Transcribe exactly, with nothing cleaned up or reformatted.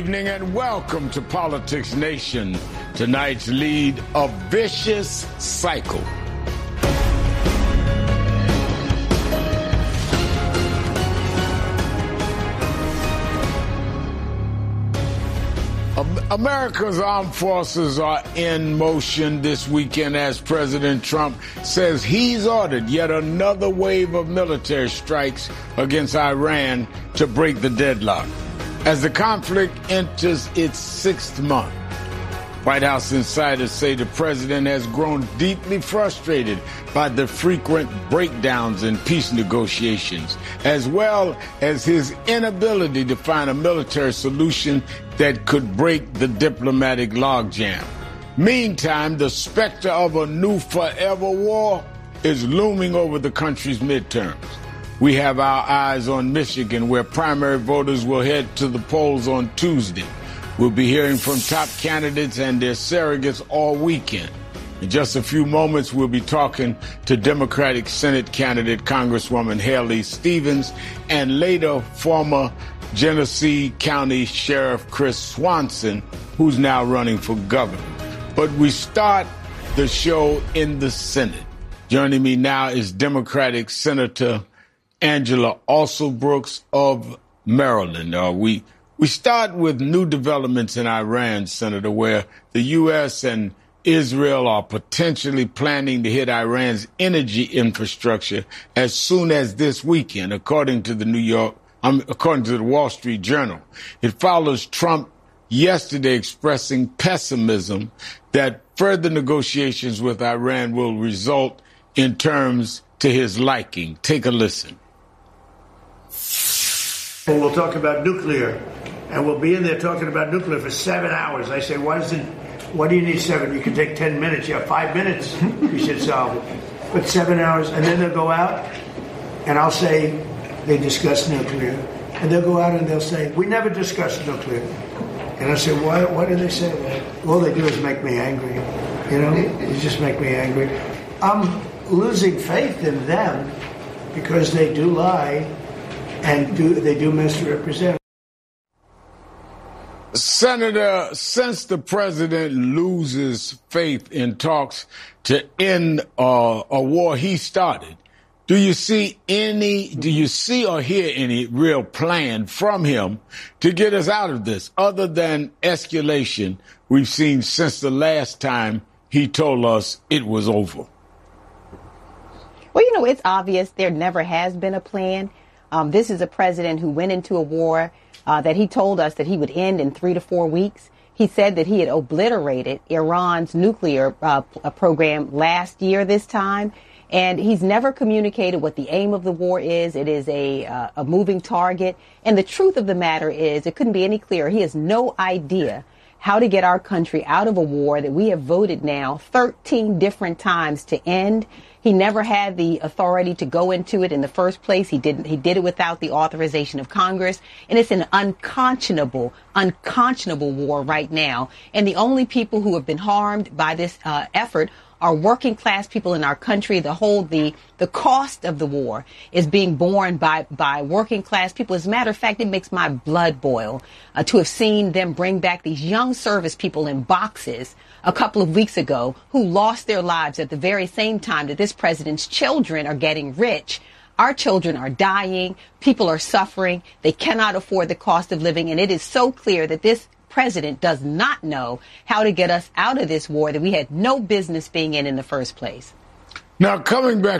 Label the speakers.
Speaker 1: Evening and welcome to Politics Nation. Tonight's lead, a vicious cycle. America's armed forces are in motion this weekend as President Trump says he's ordered yet another wave of military strikes against Iran to break the deadlock. As the conflict enters its sixth month, White House insiders say the president has grown deeply frustrated by the frequent breakdowns in peace negotiations, as well as his inability to find a military solution that could break the diplomatic logjam. Meantime, the specter of a new forever war is looming over the country's midterms. We have our eyes on Michigan, where primary voters will head to the polls on Tuesday. We'll be hearing from top candidates and their surrogates all weekend. In just a few moments, we'll be talking to Democratic Senate candidate Congresswoman Haley Stevens and later former Genesee County Sheriff Chris Swanson, who's now running for governor. But we start the show in the Senate. Joining me now is Democratic Senator Angela Alsobrooks of Maryland. Uh, we we start with new developments in Iran, Senator, where the U S and Israel are potentially planning to hit Iran's energy infrastructure as soon as this weekend, according to the New York, um, according to the Wall Street Journal. It follows Trump yesterday expressing pessimism that further negotiations with Iran will result in terms to his liking. Take a listen.
Speaker 2: We'll talk about nuclear, and we'll be in there talking about nuclear for seven hours. I say, why does it, why do you need seven? You can take ten minutes. You have five minutes. You should solve it. But seven hours, and then they'll go out, and I'll say they discuss nuclear. And they'll go out and they'll say, we never discussed nuclear. And I say, why, why do they say that? All they do is make me angry. You know, they just make me angry. I'm losing faith in them because they do lie. And do, they do misrepresent.
Speaker 1: Senator, since the president loses faith in talks to end uh, a war he started, do you see any, do you see or hear any real plan from him to get us out of this, other than escalation we've seen since the last time he told us it was over?
Speaker 3: Well, you know, it's obvious there never has been a plan. Um, this is a president who went into a war uh, that he told us that he would end in three to four weeks. He said that he had obliterated Iran's nuclear uh, program last year this time. And he's never communicated what the aim of the war is. It is a, uh, a moving target. And the truth of the matter is, it couldn't be any clearer. He has no idea how to get our country out of a war that we have voted now thirteen different times to end. He never had the authority to go into it in the first place. He didn't. He did it without the authorization of Congress. And it's an unconscionable, unconscionable war right now. And the only people who have been harmed by this uh, effort are working class people in our country. The whole, the, the cost of the war is being borne by, by working class people. As a matter of fact, it makes my blood boil uh, to have seen them bring back these young service people in boxes a couple of weeks ago who lost their lives at the very same time that this president's children are getting rich. Our children are dying. People are suffering. They cannot afford the cost of living. And it is so clear that this president does not know how to get us out of this war that we had no business being in in the first place.
Speaker 1: Now, coming back